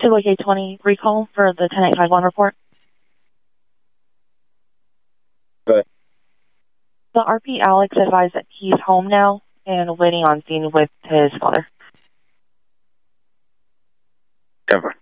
Tango 20 recall for the 10851 report. Go ahead. The RP Alex advised that he's home now and waiting on scene with his father. Denver.